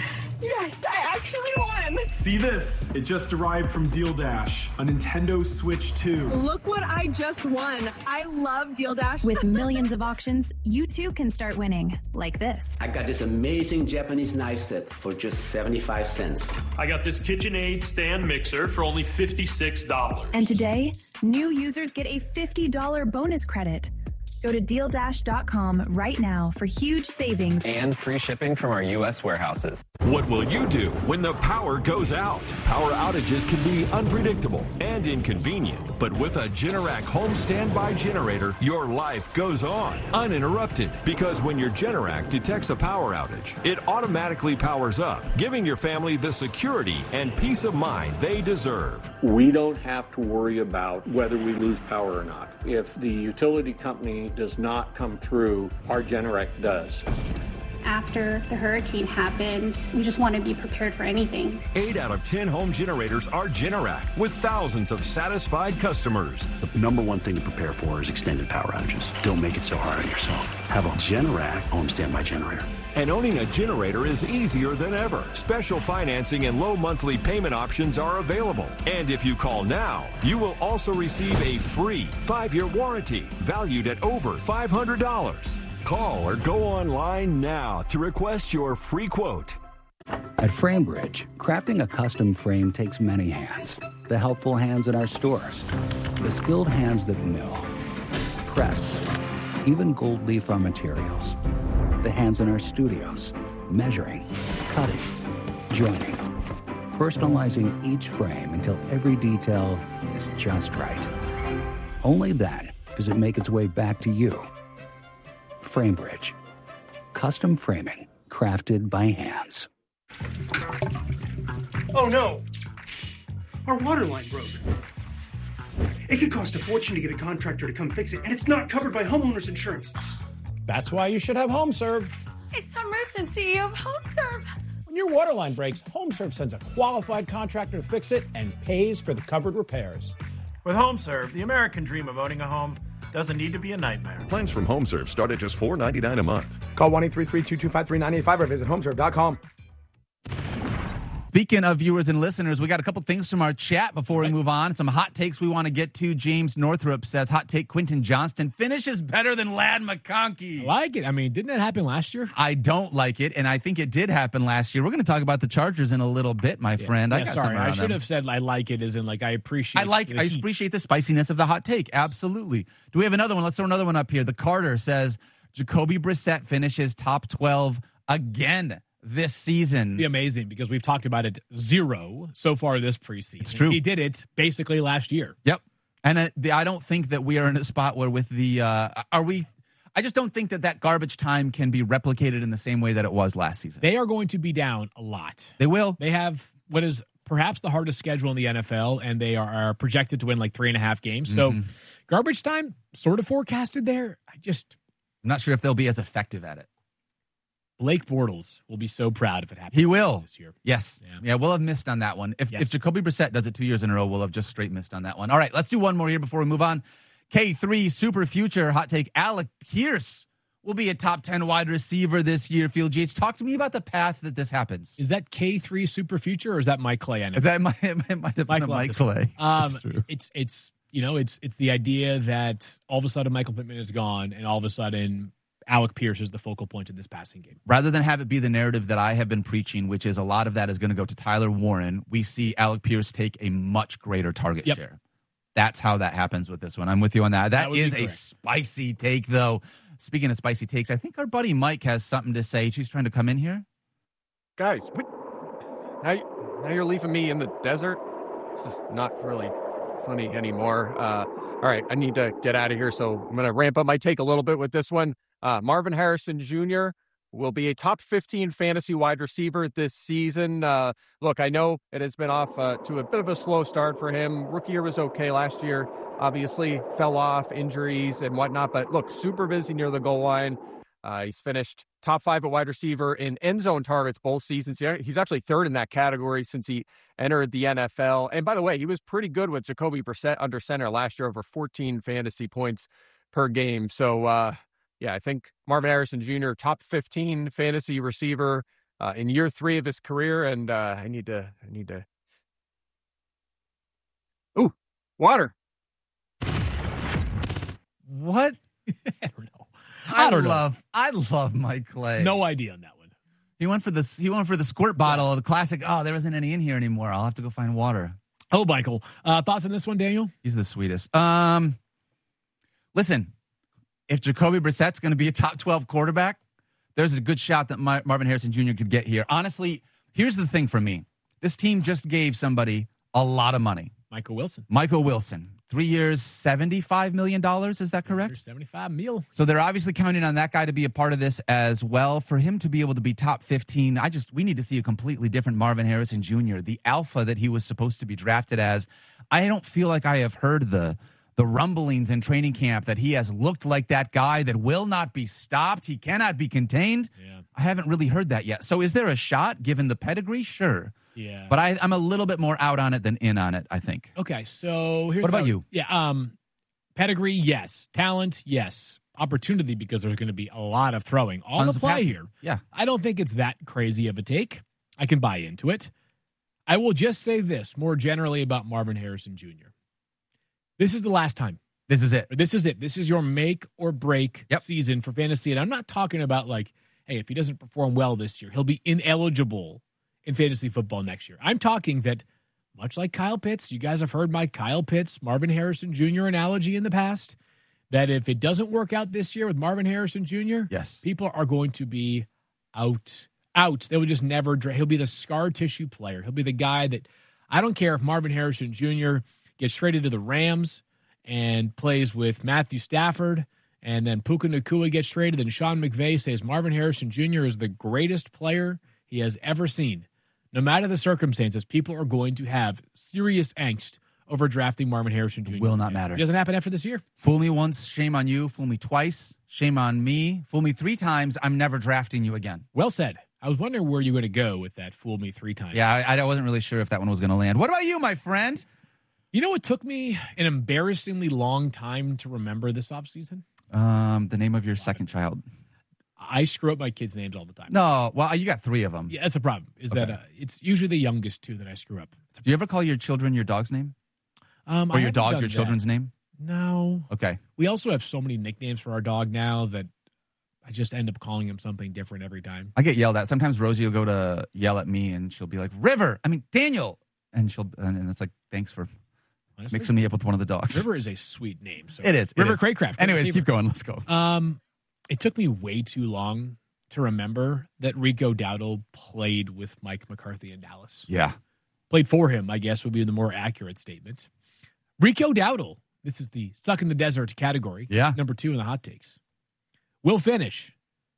[SPEAKER 9] Yes, I actually won!
[SPEAKER 10] See this? It just arrived from Deal Dash, a Nintendo Switch two.
[SPEAKER 9] Look what I just won. I love Deal Dash.
[SPEAKER 11] With millions of auctions, you too can start winning, like this.
[SPEAKER 12] I got this amazing Japanese knife set for just seventy-five cents.
[SPEAKER 10] I got this KitchenAid stand mixer for only fifty-six dollars.
[SPEAKER 11] And today, new users get a fifty dollars bonus credit. Go to deal dash dot com right now for huge savings
[SPEAKER 6] And free shipping from our U S warehouses.
[SPEAKER 13] What will you do when the power goes out? Power outages can be unpredictable and inconvenient, but with a Generac home standby generator, your life goes on uninterrupted, because when your Generac detects a power outage, it automatically powers up, giving your family the security and peace of mind they deserve.
[SPEAKER 14] We don't have to worry about whether we lose power or not. If the utility company does not come through, our Generac does.
[SPEAKER 15] After the hurricane happened, we just want to be prepared for anything.
[SPEAKER 13] Eight out of ten home generators are Generac, with thousands of satisfied customers.
[SPEAKER 16] The number one thing to prepare for is extended power outages. Don't make it so hard on yourself. Have a Generac home standby generator.
[SPEAKER 13] And owning a generator is easier than ever. Special financing and low monthly payment options are available. And if you call now, you will also receive a free five-year warranty valued at over five hundred dollars. Call or go online now to request your free quote.
[SPEAKER 17] At FrameBridge, crafting a custom frame takes many hands. The helpful hands in our stores, the skilled hands that mill, press, even gold leaf our materials. The hands in our studios, measuring, cutting, joining, personalizing each frame until every detail is just right. Only then does it make its way back to you. FrameBridge. Custom framing crafted by hands.
[SPEAKER 18] Oh no! Our water line broke. It could cost a fortune to get a contractor to come fix it, and it's not covered by homeowners insurance.
[SPEAKER 19] That's why you should have HomeServe.
[SPEAKER 9] It's Tom Merson, C E O of HomeServe.
[SPEAKER 19] When your water line breaks, HomeServe sends a qualified contractor to fix it and pays for the covered repairs.
[SPEAKER 20] With HomeServe, the American dream of owning a home doesn't need to be a nightmare.
[SPEAKER 21] Plans from HomeServe start at just four dollars and ninety-nine cents a month.
[SPEAKER 22] Call one eight three three, two two five, three nine eight five or visit homeserve dot com.
[SPEAKER 4] Speaking of viewers and listeners, we got a couple things from our chat before we move on. Some hot takes we want to get to. James Northrup says, hot take, Quentin Johnston finishes better than Ladd McConkey.
[SPEAKER 2] I like it. I mean, didn't that happen last year?
[SPEAKER 4] I don't like it, and I think it did happen last year. We're going to talk about the Chargers in a little bit, my
[SPEAKER 2] Yeah.
[SPEAKER 4] friend. I
[SPEAKER 2] Yeah,
[SPEAKER 4] got
[SPEAKER 2] sorry,
[SPEAKER 4] something
[SPEAKER 2] I
[SPEAKER 4] around
[SPEAKER 2] should
[SPEAKER 4] them.
[SPEAKER 2] have said I like it as in like I appreciate
[SPEAKER 4] I like.
[SPEAKER 2] the
[SPEAKER 4] I
[SPEAKER 2] heat.
[SPEAKER 4] appreciate the spiciness of the hot take. Absolutely. Do we have another one? Let's throw another one up here. The Carter says Jacoby Brissett finishes top twelve again this season.
[SPEAKER 2] It'd be amazing because we've talked about it zero so far this preseason.
[SPEAKER 4] It's true.
[SPEAKER 2] He did it basically last year.
[SPEAKER 4] Yep. And uh, the, I don't think that we are in a spot where with the uh, are we. I just don't think that that garbage time can be replicated in the same way that it was last season.
[SPEAKER 2] They are going to be down a lot.
[SPEAKER 4] They will.
[SPEAKER 2] They have what is perhaps the hardest schedule in the N F L, and they are, are projected to win like three and a half games.
[SPEAKER 4] Mm-hmm.
[SPEAKER 2] So garbage time sort of forecasted there. I just
[SPEAKER 4] I'm not sure if they'll be as effective at it.
[SPEAKER 2] Blake Bortles will be so proud if it happens.
[SPEAKER 4] He will
[SPEAKER 2] this year.
[SPEAKER 4] Yes. Yeah. yeah, we'll have missed on that one. If,
[SPEAKER 2] Yes.
[SPEAKER 4] if Jacoby Brissett does it two years in a row, we'll have just straight missed on that one. All right, let's do one more here before we move on. K three Super Future hot take. Alec Pierce will be a top ten wide receiver this year. Field Yates, talk to me about the path that this happens.
[SPEAKER 2] Is that K three Super Future or is that Mike Clay?
[SPEAKER 4] Is that might, it might have been
[SPEAKER 2] Mike,
[SPEAKER 4] Mike Clay.
[SPEAKER 2] Um,
[SPEAKER 4] That's true.
[SPEAKER 2] It's it's you know it's it's the idea that all of a sudden Michael Pittman is gone and all of a sudden Alec Pierce is the focal point of this passing game.
[SPEAKER 4] Rather than have it be the narrative that I have been preaching, which is a lot of that is going to go to Tyler Warren, we see Alec Pierce take a much greater target
[SPEAKER 2] Yep.
[SPEAKER 4] share. That's how that happens with this one. I'm with you on that.
[SPEAKER 2] That
[SPEAKER 4] That
[SPEAKER 2] would be
[SPEAKER 4] is a
[SPEAKER 2] correct.
[SPEAKER 4] spicy take, though. Speaking of spicy takes, I think our buddy Mike has something to say. She's trying to come in here.
[SPEAKER 1] Guys, what? Now, you- now you're leaving me in the desert? This is not really funny anymore. Uh, all right, I need to get out of here, so I'm going to ramp up my take a little bit with this one. Uh, Marvin Harrison Junior will be a top fifteen fantasy wide receiver this season. Uh, look, I know it has been off uh, to a bit of a slow start for him. Rookie year was okay last year. Obviously, fell off, injuries and whatnot. But look, super busy near the goal line. Uh, he's finished top five at wide receiver in end zone targets both seasons. He's actually third in that category since he entered the N F L. And by the way, he was pretty good with Jacoby Brissett under center last year, over fourteen fantasy points per game. So, uh, yeah, I think Marvin Harrison Junior, top fifteen fantasy receiver uh, in year three of his career. And uh, I need to, I need to. Ooh, water.
[SPEAKER 4] What?
[SPEAKER 2] I don't know.
[SPEAKER 4] I,
[SPEAKER 2] I don't know.
[SPEAKER 4] love, I love Mike Clay.
[SPEAKER 2] No idea on that one.
[SPEAKER 4] He went for the he went for the squirt bottle, the classic. Oh, there isn't any in here anymore. I'll have to go find water.
[SPEAKER 2] Oh, Michael, uh, thoughts on this one, Daniel?
[SPEAKER 4] He's the sweetest. Um, listen, if Jacoby Brissett's going to be a top twelve quarterback, there's a good shot that My- Marvin Harrison Junior could get here. Honestly, here's the thing for me: this team just gave somebody a lot of money.
[SPEAKER 2] Michael Wilson.
[SPEAKER 4] Michael Wilson, three years, seventy-five million dollars. Is that correct?
[SPEAKER 2] seventy-five mil.
[SPEAKER 4] So they're obviously counting on that guy to be a part of this as well. For him to be able to be top fifteen, I just we need to see a completely different Marvin Harrison Junior The alpha that he was supposed to be drafted as. I don't feel like I have heard the the rumblings in training camp that he has looked like that guy that will not be stopped. He cannot be contained.
[SPEAKER 2] Yeah.
[SPEAKER 4] I haven't really heard that yet. So is there a shot given the pedigree? Sure.
[SPEAKER 2] Yeah.
[SPEAKER 4] But I, I'm a little bit more out on it than in on it, I think.
[SPEAKER 2] Okay, so here's
[SPEAKER 4] What about
[SPEAKER 2] how-
[SPEAKER 4] you?
[SPEAKER 2] Yeah, um, pedigree, yes. Talent, yes. Opportunity, because there's going to be a lot of throwing. All
[SPEAKER 4] Tons
[SPEAKER 2] the
[SPEAKER 4] of
[SPEAKER 2] play
[SPEAKER 4] passing.
[SPEAKER 2] here.
[SPEAKER 4] Yeah.
[SPEAKER 2] I don't think it's that crazy of a take. I can buy into it. I will just say this more generally about Marvin Harrison Junior This is the last time.
[SPEAKER 4] This is it.
[SPEAKER 2] This is it. This is your make or break season for fantasy. And I'm not talking about like, hey, if he doesn't perform well this year, he'll be ineligible in fantasy football next year. I'm talking that, much like Kyle Pitts, you guys have heard my Kyle Pitts, Marvin Harrison Junior analogy in the past, that if it doesn't work out this year with Marvin Harrison Junior,
[SPEAKER 4] yes,
[SPEAKER 2] people are going to be out. Out. They will just never dra- he'll be the scar tissue player. He'll be the guy that, I don't care if Marvin Harrison Junior gets traded to the Rams and plays with Matthew Stafford, and then Puka Nacua gets traded, and Sean McVay says Marvin Harrison Junior is the greatest player he has ever seen. No matter the circumstances, people are going to have serious angst over drafting Marvin Harrison Junior.
[SPEAKER 4] It will not matter.
[SPEAKER 2] It doesn't happen after this year.
[SPEAKER 4] Fool me once, shame on you. Fool me twice, shame on me. Fool me three times, I'm never drafting you again.
[SPEAKER 2] Well said. I was wondering where you're going to go with that fool me three times.
[SPEAKER 4] Yeah, I, I wasn't really sure if that one was going to land. What about you, my friend?
[SPEAKER 2] You know what took me an embarrassingly long time to remember this offseason?
[SPEAKER 4] Um, the name of your second child.
[SPEAKER 2] I screw up my kids' names all the time.
[SPEAKER 4] No, well, you got three of them.
[SPEAKER 2] Yeah, that's the problem. Is
[SPEAKER 4] Okay.
[SPEAKER 2] that uh, it's usually the youngest two that I screw up.
[SPEAKER 4] Do you ever call your children your dog's name?
[SPEAKER 2] Um,
[SPEAKER 4] or
[SPEAKER 2] I
[SPEAKER 4] your
[SPEAKER 2] haven't
[SPEAKER 4] dog
[SPEAKER 2] done
[SPEAKER 4] your
[SPEAKER 2] that.
[SPEAKER 4] children's name?
[SPEAKER 2] No.
[SPEAKER 4] Okay.
[SPEAKER 2] We also have so many nicknames for our dog now that I just end up calling him something different every time.
[SPEAKER 4] I get yelled at. Sometimes Rosie will go to yell at me, and she'll be like, River, I mean, Daniel. And she'll, and it's like, thanks for
[SPEAKER 2] Honestly,
[SPEAKER 4] mixing me up with one of the dogs.
[SPEAKER 2] River is a sweet name. So
[SPEAKER 4] It is. it
[SPEAKER 2] River
[SPEAKER 4] is.
[SPEAKER 2] Craycraft.
[SPEAKER 4] Anyways, keep going. Let's go.
[SPEAKER 2] Um, it took me way too long to remember that Rico Dowdle played with Mike McCarthy in Dallas.
[SPEAKER 4] Yeah.
[SPEAKER 2] Played for him, I guess, would be the more accurate statement. Rico Dowdle, this is the stuck in the desert category.
[SPEAKER 4] Yeah.
[SPEAKER 2] Number two in the hot takes. Will finish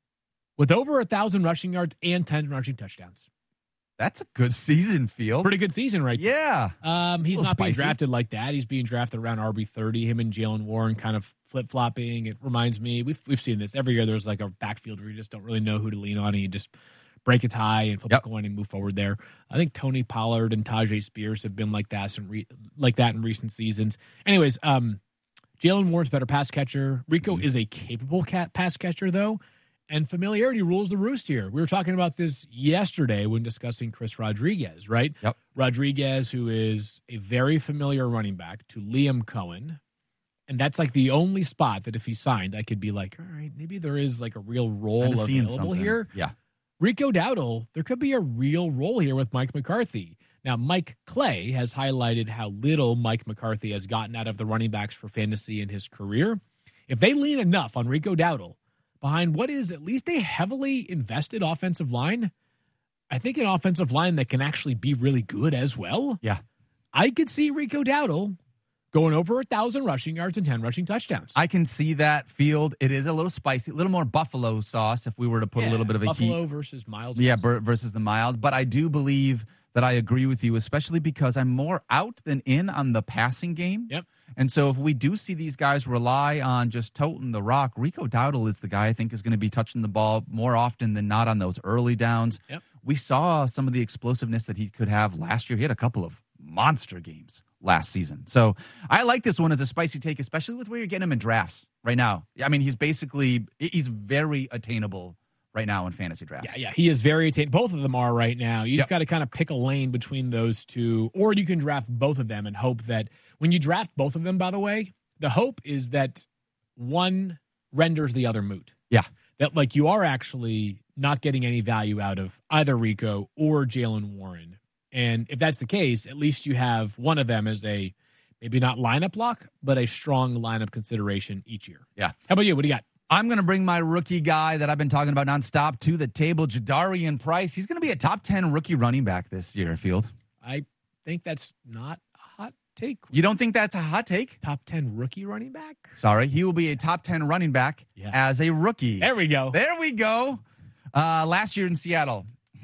[SPEAKER 2] with over one thousand rushing yards and ten rushing touchdowns.
[SPEAKER 4] That's a good season, Field.
[SPEAKER 2] Pretty good season, right?
[SPEAKER 4] Yeah.
[SPEAKER 2] Um, he's
[SPEAKER 4] A little
[SPEAKER 2] not being
[SPEAKER 4] spicy.
[SPEAKER 2] drafted like that. He's being drafted around R B thirty. Him and Jalen Warren kind of flip flopping. It reminds me, we've we've seen this every year. There's like a backfield where you just don't really know who to lean on, and you just break a tie and flip
[SPEAKER 4] Yep.
[SPEAKER 2] a coin and move forward there. I think Tony Pollard and Tajay Spears have been like that in re- like that in recent seasons. Anyways, um, Jalen Warren's a better pass catcher. Rico
[SPEAKER 4] Mm-hmm.
[SPEAKER 2] is a capable cat pass catcher though. And familiarity rules the roost here. We were talking about this yesterday when discussing Chris Rodriguez, right?
[SPEAKER 4] Yep.
[SPEAKER 2] Rodriguez, who is a very familiar running back to Liam Cohen. And that's like the only spot that if he signed, I could be like, all right, maybe there is like a real role
[SPEAKER 4] Kinda seeing
[SPEAKER 2] available
[SPEAKER 4] something.
[SPEAKER 2] here.
[SPEAKER 4] Yeah.
[SPEAKER 2] Rico Dowdle, there could be a real role here with Mike McCarthy. Now, Mike Clay has highlighted how little Mike McCarthy has gotten out of the running backs for fantasy in his career. If they lean enough on Rico Dowdle, behind what is at least a heavily invested offensive line, I think an offensive line that can actually be really good as well.
[SPEAKER 4] Yeah.
[SPEAKER 2] I could see Rico Dowdle going over one thousand rushing yards and ten rushing touchdowns.
[SPEAKER 4] I can see that, Field. It is a little spicy, a little more buffalo sauce if we were to put
[SPEAKER 2] Yeah,
[SPEAKER 4] a little bit of a
[SPEAKER 2] Buffalo
[SPEAKER 4] heat.
[SPEAKER 2] versus mild.
[SPEAKER 4] Yeah,
[SPEAKER 2] sauce.
[SPEAKER 4] bur- versus the mild. But I do believe that I agree with you, especially because I'm more out than in on the passing game.
[SPEAKER 2] Yep.
[SPEAKER 4] And so if we do see these guys rely on just toting the rock, Rico Dowdle is the guy I think is going to be touching the ball more often than not on those early downs.
[SPEAKER 2] Yep.
[SPEAKER 4] We saw some of the explosiveness that he could have last year. He had a couple of monster games last season. So I like this one as a spicy take, especially with where you're getting him in drafts right now. I mean, he's basically, he's very attainable right now in fantasy drafts.
[SPEAKER 2] Yeah, yeah, he is very attainable. Both of them are right now. You
[SPEAKER 4] Yep.
[SPEAKER 2] just got to kind of pick a lane between those two, or you can draft both of them and hope that when you draft both of them, by the way, the hope is that one renders the other moot.
[SPEAKER 4] Yeah.
[SPEAKER 2] That like you are actually not getting any value out of either Rico or Jalen Warren. And if that's the case, at least you have one of them as a maybe not lineup lock, but a strong lineup consideration each year.
[SPEAKER 4] Yeah.
[SPEAKER 2] How about you? What do you got?
[SPEAKER 4] I'm going to bring my rookie guy that I've been talking about nonstop to the table, Jadarian Price. He's going to be a top ten rookie running back this year, Field.
[SPEAKER 2] I think that's not a hot take.
[SPEAKER 4] You don't think that's a hot take?
[SPEAKER 2] Top ten rookie running back?
[SPEAKER 4] Sorry. He will be a top ten running back
[SPEAKER 2] Yeah.
[SPEAKER 4] as a rookie.
[SPEAKER 2] There we go.
[SPEAKER 4] There we go. Uh, last year in Seattle,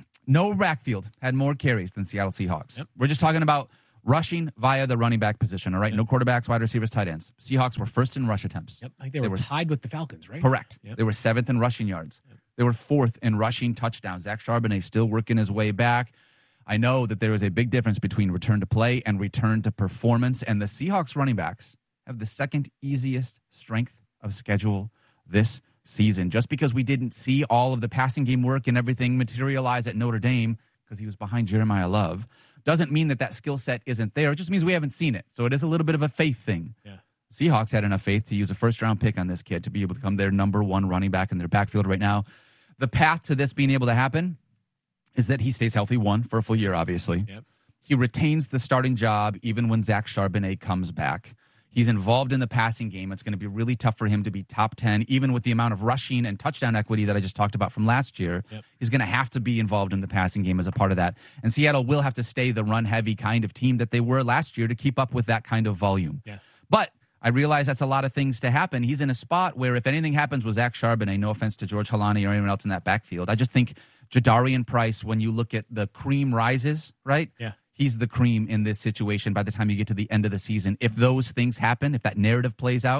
[SPEAKER 4] no backfield had more carries than Seattle Seahawks.
[SPEAKER 2] Yep.
[SPEAKER 4] We're just talking about rushing via the running back position, all right? No quarterbacks, wide receivers, tight ends. Seahawks were first in rush attempts.
[SPEAKER 2] Yep. I think they, were, tied with the Falcons, right?
[SPEAKER 4] Correct.
[SPEAKER 2] Yep.
[SPEAKER 4] They were seventh in rushing yards. They were fourth in rushing touchdowns. Zach Charbonnet still working his way back. I know that there is a big difference between return to play and return to performance, and the Seahawks running backs have the second easiest strength of schedule this season. Just because we didn't see all of the passing game work and everything materialize at Notre Dame because he was behind Jeremiah Love doesn't mean that that skill set isn't there. It just means we haven't seen it. So it is a little bit of a faith thing.
[SPEAKER 2] Yeah.
[SPEAKER 4] Seahawks had enough faith to use a first-round pick on this kid to be able to become their number one running back in their backfield right now. The path to this being able to happen is that he stays healthy, one, for a full year, obviously.
[SPEAKER 2] Yep.
[SPEAKER 4] He retains the starting job even when Zach Charbonnet comes back. He's involved in the passing game. It's going to be really tough for him to be top ten, even with the amount of rushing and touchdown equity that I just talked about from last year.
[SPEAKER 2] Yep.
[SPEAKER 4] He's going to have to be involved in the passing game as a part of that. And Seattle will have to stay the run-heavy kind of team that they were last year to keep up with that kind of volume.
[SPEAKER 2] Yeah.
[SPEAKER 4] But I realize that's a lot of things to happen. He's in a spot where if anything happens with Zach Charbonnet, no offense to George Halani or anyone else in that backfield, I just think Jadarian Price, when you look at the cream rises, right?
[SPEAKER 2] Yeah.
[SPEAKER 4] He's the cream in this situation by the time you get to the end of the season. If those things happen, if that narrative plays out,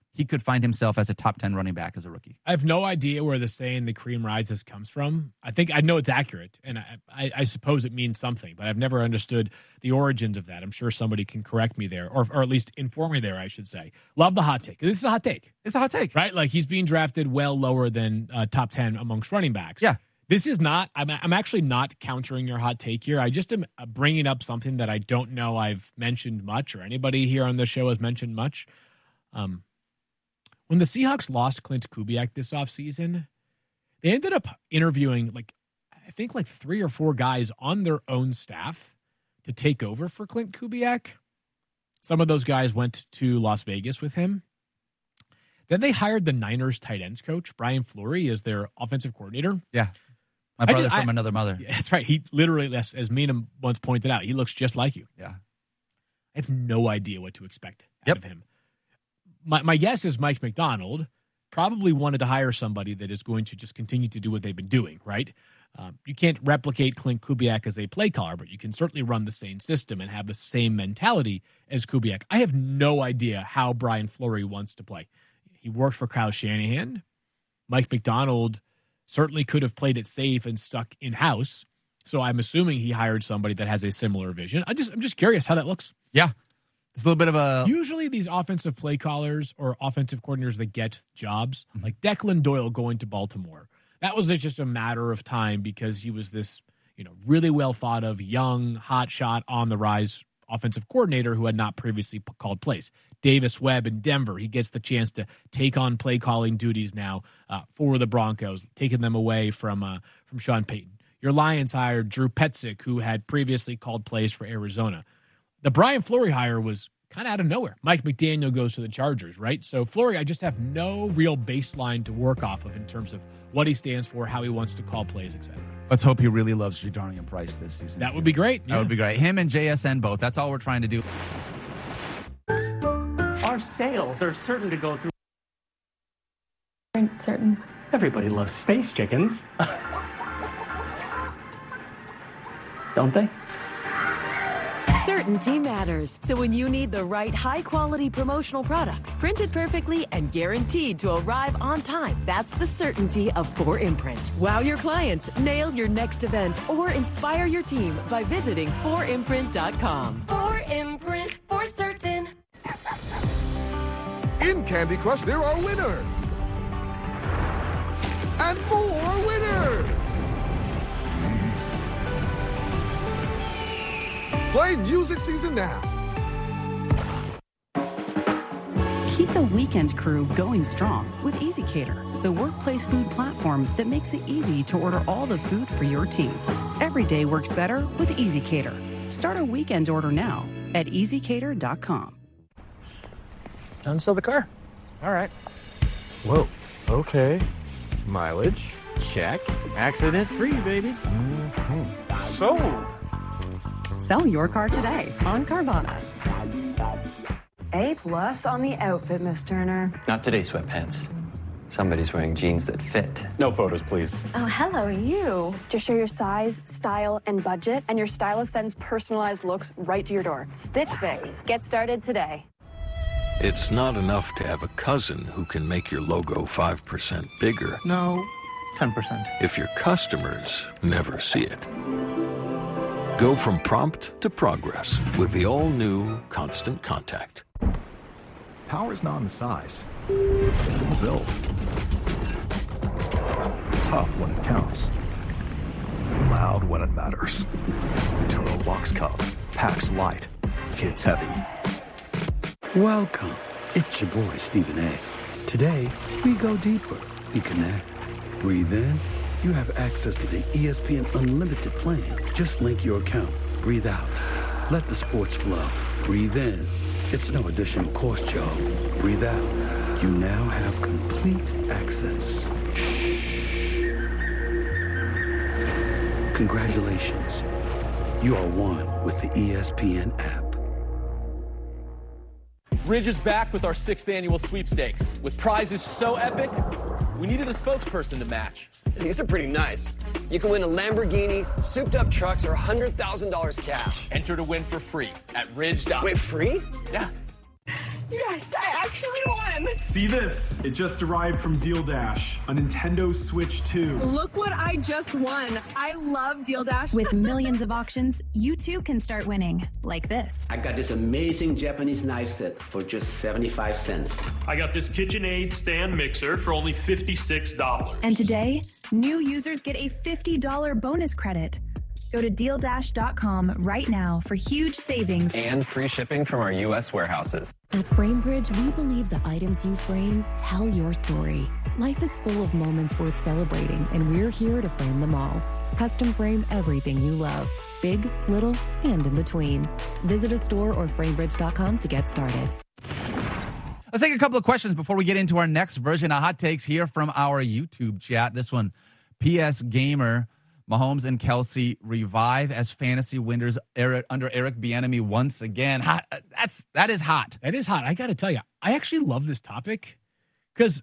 [SPEAKER 4] he could find himself as a top ten running back as a rookie.
[SPEAKER 2] I have no idea where the saying "the cream rises" comes from. I think I know it's accurate, and I, I, I suppose it means something, but I've never understood the origins of that. I'm sure somebody can correct me there, or, or at least inform me there, I should say. Love the hot take. This is a hot take.
[SPEAKER 4] It's a hot take.
[SPEAKER 2] Right? Like, he's being drafted well lower than uh, top ten amongst running backs.
[SPEAKER 4] Yeah.
[SPEAKER 2] This is not, I'm, I'm actually not countering your hot take here. I just am bringing up something that I don't know I've mentioned much, or anybody here on the show has mentioned much. Um, when the Seahawks lost Clint Kubiak this offseason, they ended up interviewing, like, I think like three or four guys on their own staff to take over for Clint Kubiak. Some of those guys went to Las Vegas with him. Then they hired the Niners tight ends coach, Brian Fleury, as their offensive coordinator.
[SPEAKER 4] Yeah. My brother
[SPEAKER 2] just,
[SPEAKER 4] from
[SPEAKER 2] I,
[SPEAKER 4] another mother.
[SPEAKER 2] Yeah, that's right. He literally, as, as Mina once pointed out, he looks just like you.
[SPEAKER 4] Yeah.
[SPEAKER 2] I have no idea what to expect out
[SPEAKER 4] yep.
[SPEAKER 2] of him. My my guess is Mike McDonald probably wanted to hire somebody that is going to just continue to do what they've been doing, right? Um, you can't replicate Clint Kubiak as a play caller, but you can certainly run the same system and have the same mentality as Kubiak. I have no idea how Brian Fleury wants to play. He worked for Kyle Shanahan. Mike McDonald certainly could have played it safe and stuck in-house. So I'm assuming he hired somebody that has a similar vision. I just, I'm just curious how that looks.
[SPEAKER 4] Yeah. It's a little bit of a...
[SPEAKER 2] Usually these offensive play callers or offensive coordinators that get jobs, mm-hmm. like Declan Doyle going to Baltimore, that was just a matter of time because he was this, you know, really well thought of, young, hot shot, on the rise offensive coordinator who had not previously called plays. Davis Webb in Denver, he gets the chance to take on play calling duties now uh, for the Broncos, taking them away from uh, from Sean Payton. Your Lions hired Drew Petzik, who had previously called plays for Arizona. The Brian Fleury hire was kind of out of nowhere. Mike McDaniel goes to the Chargers, right? So Fleury, I just have no real baseline to work off of in terms of what he stands for, how he wants to call plays, et cetera.
[SPEAKER 4] Let's hope he really loves Jadarian Price this season.
[SPEAKER 2] That would be great.
[SPEAKER 4] That
[SPEAKER 2] yeah.
[SPEAKER 4] would be great. Him and J S N both. That's all we're trying to do.
[SPEAKER 3] Our sales are certain to go through.
[SPEAKER 9] Certain.
[SPEAKER 3] Everybody loves space chickens. Don't they?
[SPEAKER 22] Certainty matters. So when you need the right high-quality promotional products, printed perfectly and guaranteed to arrive on time, that's the certainty of four imprint. Wow your clients, nail your next event, or inspire your team by visiting four imprint dot com.
[SPEAKER 9] four imprint, for certain.
[SPEAKER 23] In Candy Crush, there are winners. And more winners. Play Music Season now.
[SPEAKER 24] Keep the weekend crew going strong with EasyCater, the workplace food platform that makes it easy to order all the food for your team. Every day works better with EasyCater. Start a weekend order now at easy cater dot com.
[SPEAKER 8] Time to sell the car. All right. Whoa. Okay. Mileage. Check. Accident-free, baby. Mm-hmm. Sold.
[SPEAKER 24] Sell your car today on Carvana.
[SPEAKER 25] A plus on the outfit, Miss Turner.
[SPEAKER 26] Not today, sweatpants. Somebody's wearing jeans that fit.
[SPEAKER 27] No photos, please.
[SPEAKER 25] Oh, hello, you. Just share your size, style, and budget, and your stylist sends personalized looks right to your door. Stitch Fix. Get started today.
[SPEAKER 13] It's not enough to have a cousin who can make your logo five percent bigger.
[SPEAKER 3] No, ten percent.
[SPEAKER 13] If your customers never see it. Go from prompt to progress with the all-new Constant Contact.
[SPEAKER 28] Power's not in the size. It's in the build. Tough when it counts. Loud when it matters. Turo Box Cub. Packs light. Hits heavy.
[SPEAKER 16] Welcome. It's your boy, Stephen A. Today, we go deeper. We connect. Breathe in. You have access to the E S P N Unlimited plan. Just link your account. Breathe out. Let the sports flow. Breathe in. It's no additional cost, y'all. Breathe out. You now have complete access. Shh. Congratulations. You are one with the E S P N app.
[SPEAKER 5] Ridge is back with our sixth annual sweepstakes. With prizes so epic, we needed a spokesperson to match.
[SPEAKER 6] These are pretty nice. You can win a Lamborghini, souped-up trucks, or one hundred thousand dollars cash.
[SPEAKER 5] Enter to win for free at ridge dot com.
[SPEAKER 6] Wait, free?
[SPEAKER 5] Yeah.
[SPEAKER 7] Yes, I actually won.
[SPEAKER 10] See this? It just arrived from Deal Dash, a Nintendo Switch two.
[SPEAKER 7] Look what I just won. I love Deal Dash.
[SPEAKER 11] With millions of auctions, you too can start winning, like this.
[SPEAKER 12] I got this amazing Japanese knife set for just seventy-five cents.
[SPEAKER 14] I got this KitchenAid stand mixer for only fifty-six dollars.
[SPEAKER 11] And today, new users get a fifty dollars bonus credit. Go to deal dash dot com right now for huge savings
[SPEAKER 26] and free shipping from our U S warehouses.
[SPEAKER 15] At FrameBridge, we believe the items you frame tell your story. Life is full of moments worth celebrating, and we're here to frame them all. Custom frame everything you love, big, little, and in between. Visit a store or framebridge dot com to get started.
[SPEAKER 4] Let's take a couple of questions before we get into our next version of Hot Takes here from our YouTube chat. This one, P S Gamer. Mahomes and Kelsey revive as fantasy winners Eric, under Eric Bieniemy once again. Hot, that's that is hot.
[SPEAKER 2] That is hot. I got to tell you, I actually love this topic because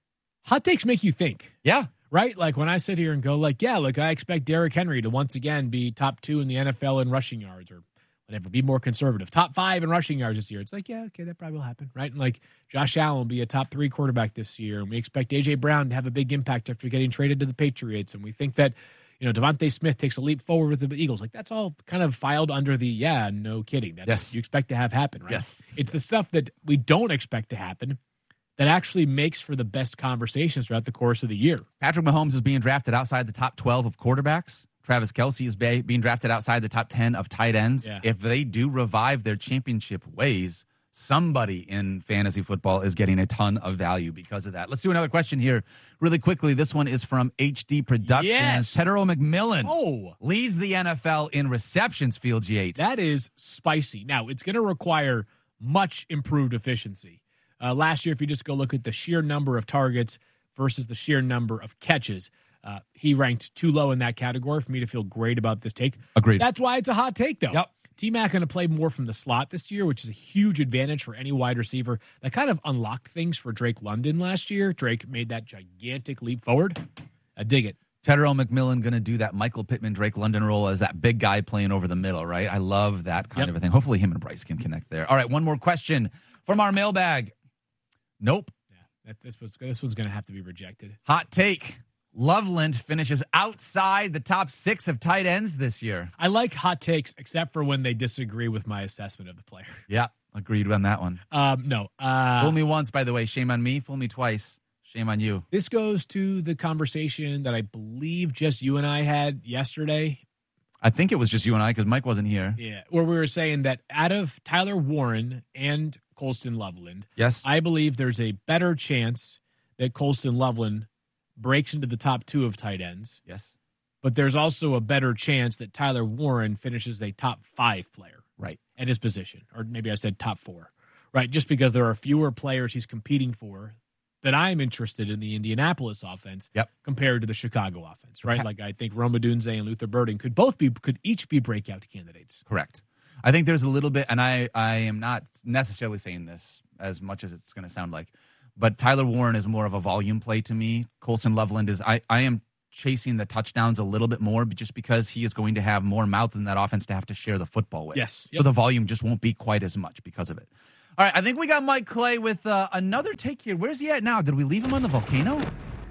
[SPEAKER 2] hot takes make you think.
[SPEAKER 4] Yeah.
[SPEAKER 2] Right? Like when I sit here and go like, yeah, look, I expect Derrick Henry to once again be top two in the N F L in rushing yards or whatever, be more conservative. Top five in rushing yards this year. It's like, yeah, okay, that probably will happen, right? And like Josh Allen will be a top three quarterback this year. And we expect A J Brown to have a big impact after getting traded to the Patriots. And we think that, you know, Devontae Smith takes a leap forward with the Eagles. Like, that's all kind of filed under the, yeah, no kidding. That's
[SPEAKER 4] yes.
[SPEAKER 2] what you expect to have happen, right?
[SPEAKER 4] Yes.
[SPEAKER 2] It's the stuff that we don't expect to happen that actually makes for the best conversations throughout the course of the year.
[SPEAKER 4] Patrick Mahomes is being drafted outside the top twelve of quarterbacks. Travis Kelce is be- being drafted outside the top ten of tight ends.
[SPEAKER 2] Yeah.
[SPEAKER 4] If they do revive their championship ways, somebody in fantasy football is getting a ton of value because of that. Let's do another question here really quickly. This one is from H D Productions.
[SPEAKER 2] Yes.
[SPEAKER 4] Tedero McMillan
[SPEAKER 2] oh.
[SPEAKER 4] leads the N F L in receptions, Field G H.
[SPEAKER 2] That is spicy. Now, it's going to require much improved efficiency. Uh, last year, if you just go look at the sheer number of targets versus the sheer number of catches, uh, he ranked too low in that category for me to feel great about this take.
[SPEAKER 4] Agreed.
[SPEAKER 2] That's why it's a hot take, though.
[SPEAKER 4] Yep.
[SPEAKER 2] T-Mac going to play more from the slot this year, which is a huge advantage for any wide receiver. That kind of unlocked things for Drake London last year. Drake made that gigantic leap forward. I dig it.
[SPEAKER 4] Tedero McMillan going to do that Michael Pittman, Drake London role as that big guy playing over the middle, right? I love that kind
[SPEAKER 2] Yep.
[SPEAKER 4] of a thing. Hopefully him and Bryce can connect there. All right, one more question from our mailbag. Nope.
[SPEAKER 2] Yeah, that, this, was, this one's going to have to be rejected.
[SPEAKER 4] Hot take. Loveland finishes outside the top six of tight ends this year.
[SPEAKER 2] I like hot takes, except for when they disagree with my assessment of the player.
[SPEAKER 4] Yeah, agreed on that one.
[SPEAKER 2] Um, no. Uh,
[SPEAKER 4] Fool me once, by the way. Shame on me. Fool me twice. Shame on you.
[SPEAKER 2] This goes to the conversation that I believe just you and I had yesterday.
[SPEAKER 4] I think it was just you and I because Mike wasn't here.
[SPEAKER 2] Yeah, where we were saying that out of Tyler Warren and Colston Loveland,
[SPEAKER 4] yes,
[SPEAKER 2] I believe there's a better chance that Colston Loveland breaks into the top two of tight ends.
[SPEAKER 4] Yes.
[SPEAKER 2] But there's also a better chance that Tyler Warren finishes a top five player.
[SPEAKER 4] Right.
[SPEAKER 2] At his position. Or maybe I said top four. Right. Just because there are fewer players he's competing for that I'm interested in the Indianapolis offense
[SPEAKER 4] yep.
[SPEAKER 2] compared to the Chicago offense. Right. Like I think Rome Odunze and Luther Burden could both be could each be breakout candidates.
[SPEAKER 4] Correct. I think there's a little bit, and I, I am not necessarily saying this as much as it's going to sound like, but Tyler Warren is more of a volume play to me. Colston Loveland is, I, I am chasing the touchdowns a little bit more just because he is going to have more mouths in that offense to have to share the football with.
[SPEAKER 2] Yes.
[SPEAKER 4] Yep. So the volume just won't be quite as much because of it. All right, I think we got Mike Clay with uh, another take here. Where's he at now? Did we leave him on the volcano?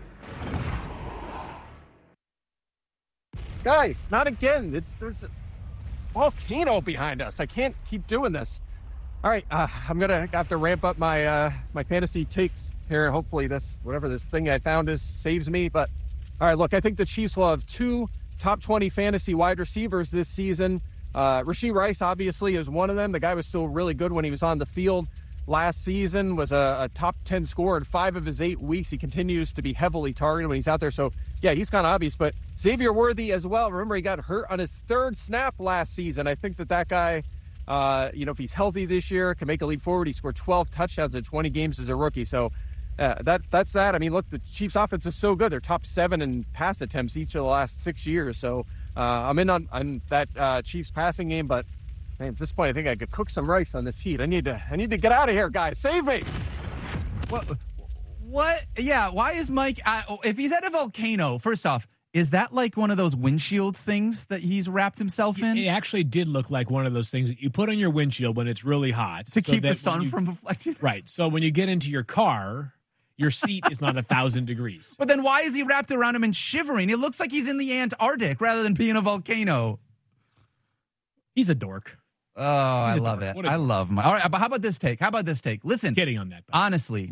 [SPEAKER 1] Guys, not again. It's There's a volcano behind us. I can't keep doing this. All right, uh, I'm gonna have to ramp up my uh, my fantasy takes here. Hopefully, this whatever this thing I found is saves me. But all right, look, I think the Chiefs will have two top twenty fantasy wide receivers this season. Uh, Rashee Rice obviously is one of them. The guy was still really good when he was on the field last season. Was a, a top ten scorer in five of his eight weeks. He continues to be heavily targeted when he's out there. So yeah, he's kind of obvious. But Xavier Worthy as well. Remember, he got hurt on his third snap last season. I think that that guy. Uh, you know, if he's healthy this year, can make a leap forward. He scored twelve touchdowns in twenty games as a rookie. So uh, that that's that. I mean, look, the Chiefs' offense is so good. They're top seven in pass attempts each of the last six years. So uh, I'm in on, on that uh, Chiefs passing game. But man, at this point, I think I could cook some rice on this heat. I need to I need to get out of here, guys. Save me.
[SPEAKER 4] What? What? Yeah. Why is Mike? Uh, if he's at a volcano, first off, Is that like one of those windshield things that he's wrapped himself in?
[SPEAKER 2] It actually did look like one of those things that you put on your windshield when it's really hot.
[SPEAKER 4] To
[SPEAKER 2] so
[SPEAKER 4] keep the
[SPEAKER 2] that
[SPEAKER 4] sun
[SPEAKER 2] when you-
[SPEAKER 4] from reflecting?
[SPEAKER 2] Right. So when you get into your car, your seat is not a thousand degrees.
[SPEAKER 4] But then why is he wrapped around him and shivering? It looks like he's in the Antarctic rather than being a volcano.
[SPEAKER 2] He's a dork.
[SPEAKER 4] Oh, I
[SPEAKER 2] He's a
[SPEAKER 4] love
[SPEAKER 2] dork.
[SPEAKER 4] it.
[SPEAKER 2] What a
[SPEAKER 4] I
[SPEAKER 2] dork.
[SPEAKER 4] love my. All right, but how about this take? How about this take? Listen,
[SPEAKER 2] Kidding on that.
[SPEAKER 4] honestly,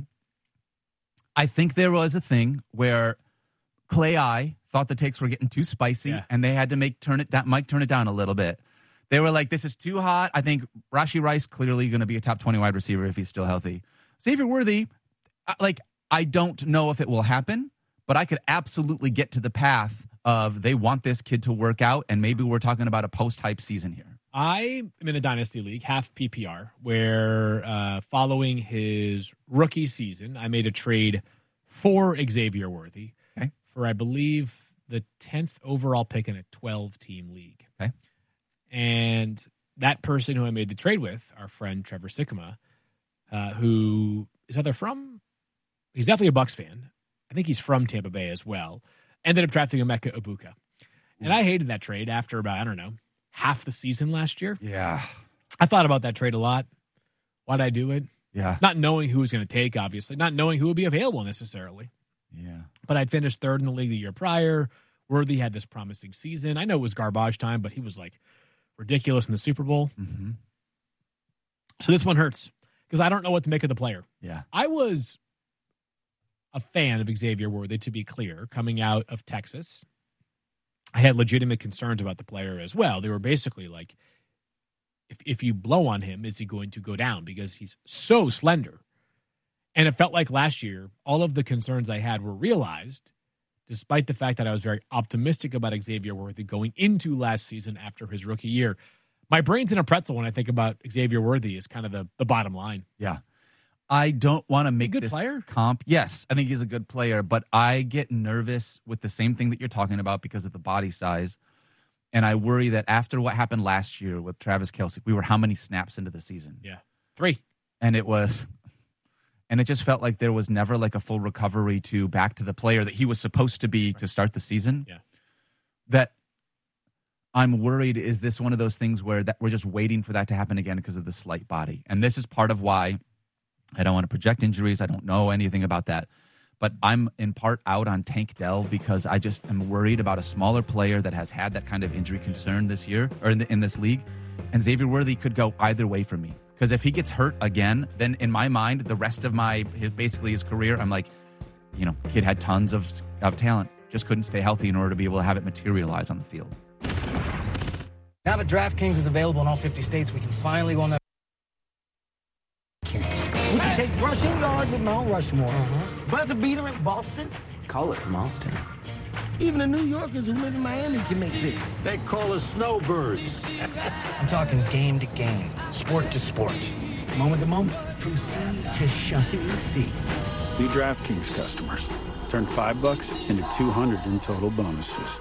[SPEAKER 4] I think there was a thing where Clay I thought the takes were getting too spicy,
[SPEAKER 2] Yeah.
[SPEAKER 4] and they had to make turn it down. Mike turn it down a little bit. They were like, "This is too hot." I think Rashee Rice clearly going to be a top twenty wide receiver if he's still healthy. Xavier Worthy, I- like I don't know if it will happen, but I could absolutely get to the path of they want this kid to work out, and maybe we're talking about a post hype season here.
[SPEAKER 2] I am in a dynasty league, half P P R, where uh, following his rookie season, I made a trade for Xavier Worthy
[SPEAKER 4] Okay.
[SPEAKER 2] for, I believe, the tenth overall pick in a twelve-team league.
[SPEAKER 4] Okay.
[SPEAKER 2] And that person who I made the trade with, our friend Trevor Sikkema, uh, who is either from, he's definitely a Bucs fan. I think he's from Tampa Bay as well. Ended up drafting Emeka Ibuka. And I hated that trade after about, I don't know, half the season last year.
[SPEAKER 4] Yeah.
[SPEAKER 2] I thought about that trade a lot. Why'd I do it?
[SPEAKER 4] Yeah.
[SPEAKER 2] Not knowing who was going to take, obviously. Not knowing who would be available necessarily.
[SPEAKER 4] Yeah.
[SPEAKER 2] But I'd finished third in the league the year prior. Worthy had this promising season. I know it was garbage time, but he was like ridiculous in the Super Bowl.
[SPEAKER 4] Mm-hmm.
[SPEAKER 2] So this one hurts because I don't know what to make of the player.
[SPEAKER 4] Yeah.
[SPEAKER 2] I was a fan of Xavier Worthy, to be clear, coming out of Texas. I had legitimate concerns about the player as well. They were basically like, if if you blow on him, is he going to go down? Because he's so slender. And it felt like last year, all of the concerns I had were realized, despite the fact that I was very optimistic about Xavier Worthy going into last season after his rookie year. My brain's in a pretzel when I think about Xavier Worthy is kind of the, the bottom line.
[SPEAKER 4] Yeah. I don't want to make
[SPEAKER 2] good
[SPEAKER 4] this
[SPEAKER 2] player?
[SPEAKER 4] comp. Yes, I think he's a good player, but I get nervous with the same thing that you're talking about because of the body size. And I worry that after what happened last year with Travis Kelce, we were how many snaps into the season?
[SPEAKER 2] Yeah. Three.
[SPEAKER 4] And it was, and it just felt like there was never like a full recovery to back to the player that he was supposed to be to start the season.
[SPEAKER 2] Yeah.
[SPEAKER 4] That I'm worried, is this one of those things where that we're just waiting for that to happen again because of the slight body? And this is part of why I don't want to project injuries. I don't know anything about that. But I'm in part out on Tank Dell because I just am worried about a smaller player that has had that kind of injury concern this year or in, the, in this league. And Xavier Worthy could go either way for me. Because if he gets hurt again, then in my mind, the rest of my, his, basically his career, I'm like, you know, kid had tons of, of talent, just couldn't stay healthy in order to be able to have it materialize on the field.
[SPEAKER 9] Now that DraftKings is available in all fifty states, we can finally go on that. We can take rushing yards at Mount Rushmore, buzzer beater in Boston.
[SPEAKER 12] Call it from Austin.
[SPEAKER 9] Even the New Yorkers who live in Miami can make this.
[SPEAKER 17] They call us snowbirds.
[SPEAKER 9] I'm talking game to game, sport to sport, moment to moment, from sea to shining sea.
[SPEAKER 16] New DraftKings customers. Turn five bucks into two hundred in total bonuses.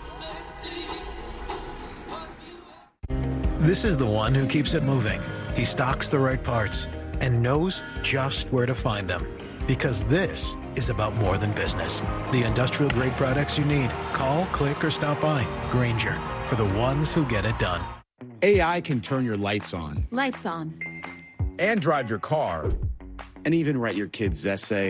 [SPEAKER 18] This is the one who keeps it moving. He stocks the right parts and knows just where to find them. Because this is about more than business. The industrial grade products you need. Call, click, or stop by. Grainger, for the ones who get it done.
[SPEAKER 19] A I can turn your lights on
[SPEAKER 11] Lights on.
[SPEAKER 19] and drive your car and even write your kid's essay.